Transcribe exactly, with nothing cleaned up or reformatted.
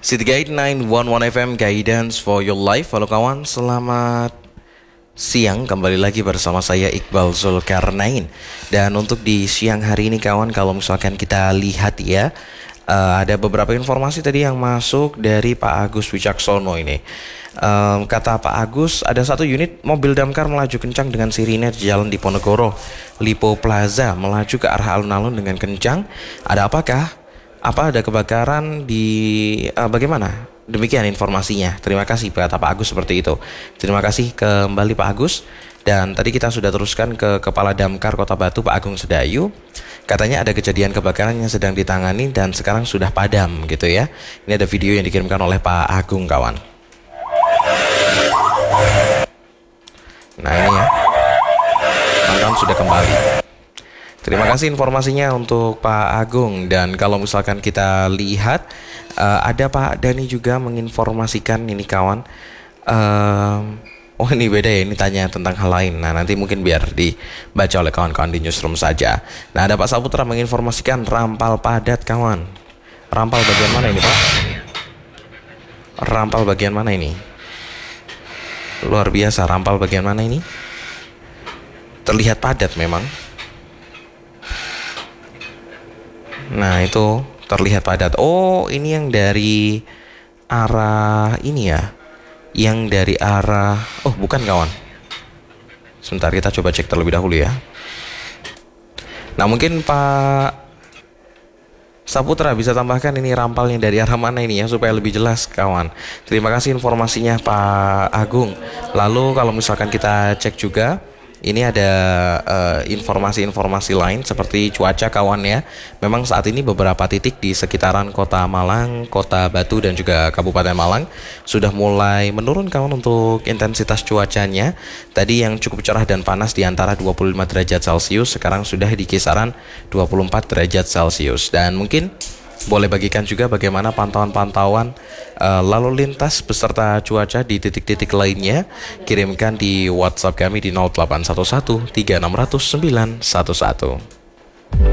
City Guide sembilan satu satu F M Guidance for Your Life. Halo kawan, selamat siang. Kembali lagi bersama saya Iqbal Zulkarnain. Dan untuk di siang hari ini kawan, kalau misalkan kita lihat ya, uh, ada beberapa informasi tadi yang masuk dari Pak Agus Wicaksono ini. um, Kata Pak Agus, ada satu unit mobil damkar melaju kencang dengan sirine di Jalan Diponegoro Lipo Plaza, melaju ke arah alun-alun dengan kencang. Ada apakah? Apa ada kebakaran di uh, bagaimana? Demikian informasinya. Terima kasih kata Pak Agus seperti itu. Terima kasih kembali Pak Agus. Dan tadi kita sudah teruskan ke Kepala Damkar Kota Batu, Pak Agung Sedayu. Katanya ada kejadian kebakaran yang sedang ditangani dan sekarang sudah padam gitu ya. Ini ada video yang dikirimkan oleh Pak Agung kawan. Nah ini ya, kawan sudah kembali. Terima kasih informasinya untuk Pak Agung. Dan kalau misalkan kita lihat, uh, ada Pak Dani juga menginformasikan ini kawan. uh, Oh ini beda ya, ini tanya tentang hal lain. Nah nanti mungkin biar dibaca oleh kawan-kawan di newsroom saja. Nah ada Pak Saputra menginformasikan rampal padat kawan. Rampal bagian mana ini Pak? Rampal bagian mana ini? Luar biasa, rampal bagian mana ini? Terlihat padat memang. Nah itu terlihat padat. Oh ini yang dari arah ini ya, yang dari arah, oh bukan kawan, sebentar kita coba cek terlebih dahulu ya. Nah mungkin Pak Saputra bisa tambahkan ini rampalnya dari arah mana ini ya, supaya lebih jelas kawan. Terima kasih informasinya Pak Agung. Lalu kalau misalkan kita cek juga, ini ada uh, informasi-informasi lain seperti cuaca kawan ya. Memang saat ini beberapa titik di sekitaran Kota Malang, Kota Batu dan juga Kabupaten Malang sudah mulai menurun kawan untuk intensitas cuacanya. Tadi yang cukup cerah dan panas di antara dua puluh lima derajat Celcius, sekarang sudah di kisaran dua puluh empat derajat Celcius. Dan mungkin boleh bagikan juga bagaimana pantauan-pantauan uh, lalu lintas beserta cuaca di titik-titik lainnya. Kirimkan di WhatsApp kami di nol delapan satu satu tiga enam nol nol sembilan satu satu.